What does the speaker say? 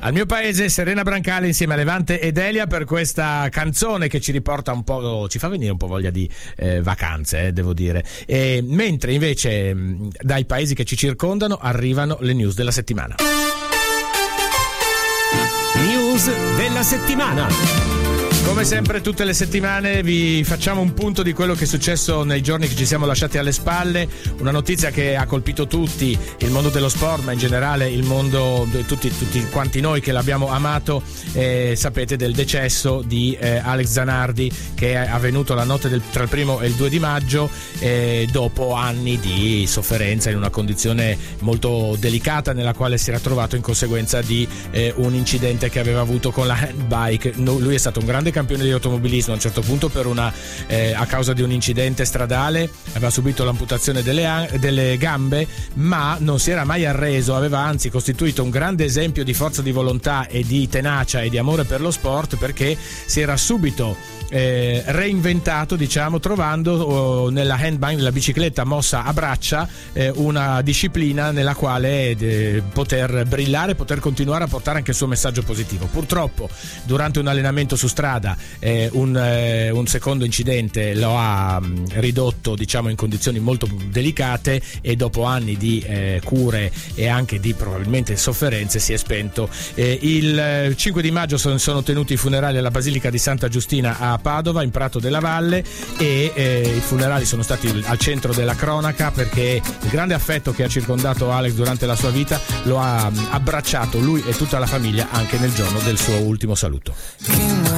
Al mio paese, Serena Brancale insieme a Levante ed Elia per questa canzone che ci riporta un po', ci fa venire un po' voglia di vacanze, devo dire. Mentre invece dai paesi che ci circondano arrivano le news della settimana. News della settimana. Come sempre tutte le settimane vi facciamo un punto di quello che è successo nei giorni che ci siamo lasciati alle spalle, una notizia che ha colpito tutti, il mondo dello sport, ma in generale il mondo, tutti quanti noi che l'abbiamo amato, sapete del decesso di Alex Zanardi, che è avvenuto la notte tra il 1° e il 2 di maggio, dopo anni di sofferenza in una condizione molto delicata nella quale si era trovato in conseguenza di un incidente che aveva avuto con la handbike. Lui è stato un grande campione di automobilismo, a un certo punto a causa di un incidente stradale aveva subito l'amputazione delle gambe, ma non si era mai arreso, aveva anzi costituito un grande esempio di forza di volontà e di tenacia e di amore per lo sport, perché si era subito reinventato, diciamo, trovando nella handbike, nella bicicletta mossa a braccia, una disciplina nella quale poter brillare, poter continuare a portare anche il suo messaggio positivo. Purtroppo durante un allenamento su strada un secondo incidente lo ha ridotto, diciamo, in condizioni molto delicate, e dopo anni di cure e anche di probabilmente sofferenze si è spento. Il 5 di maggio sono tenuti i funerali alla Basilica di Santa Giustina a Padova, in Prato della Valle, e i funerali sono stati al centro della cronaca perché il grande affetto che ha circondato Alex durante la sua vita lo ha abbracciato lui e tutta la famiglia anche nel giorno del suo ultimo saluto.